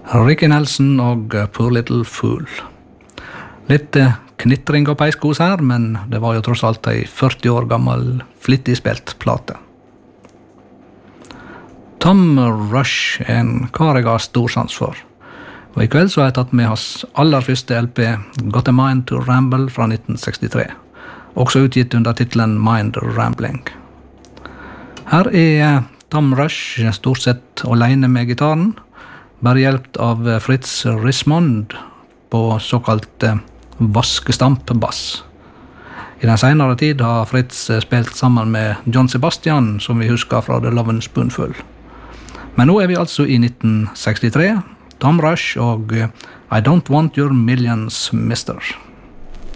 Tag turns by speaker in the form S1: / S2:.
S1: Ricky Nelson og Poor Little Fool. Litt knitring og peiskos her, men det var jo tross alt en 40 år gammel, flittig spilt plate. Tom Rush en kar jeg har stor sans for. Og i kveld så har jeg tatt med hans aller første LP, Got a Mind to Ramble fra 1963. Også utgitt under titelen Mind Rambling. Her er Tom Rush stort sett alene med gitaren, bare hjelpt av Fritz Rismond på såkalt vaskestampbass. I den senere tid har Fritz spilt sammen med John Sebastian, som vi husker fra The Lovin' Spoonful. Men nå er vi altså i 1963, Tom Rush og I Don't Want Your Millions, Mister.